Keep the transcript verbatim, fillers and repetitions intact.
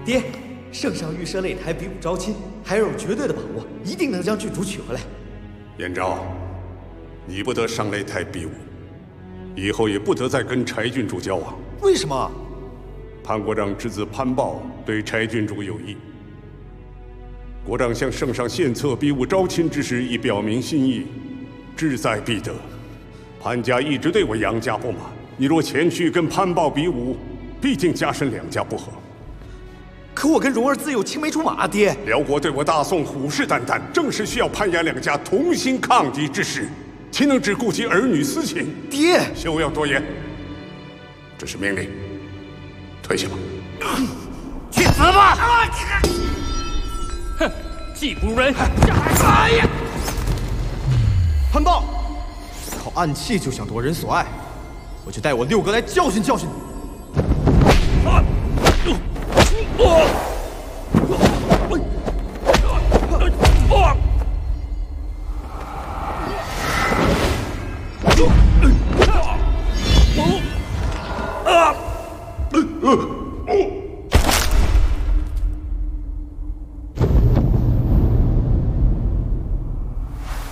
爹，圣上预设擂台比武招亲，还有绝对的把握，一定能将郡主娶回来。 燕昭，你不得上擂台比武，以后也不得再跟柴郡主交往。 为什么？ 潘国丈之子潘豹对柴郡主有意。国丈向圣上献策比武招亲之时，已表明心意，志在必得。潘家一直对我杨家不满，你若前去跟潘豹比武，必定加深两家不和。 可我跟蓉儿自有青梅竹马，爹。 辽国对我大宋虎视眈眈，正是需要潘杨两家同心抗敌之时，岂能只顾及儿女私情？ 爹， 休要多言，这是命令，退下吧。 去死吧！哼，技不如人。哎呀！ 潘豹，靠暗器就想夺人所爱，我就带我六哥来教训教训你。啊！哦。